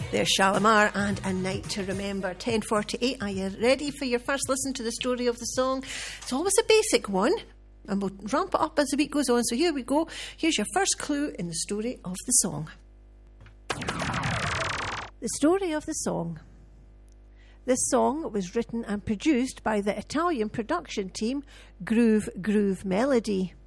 There's Shalimar and A Night to Remember. 10:48. Are you ready for your first listen to the story of the song? It's always a basic one, and we'll ramp it up as the week goes on. So here we go. Here's your first clue in the story of the song. The story of the song. This song was written and produced by the Italian production team Groove Melody.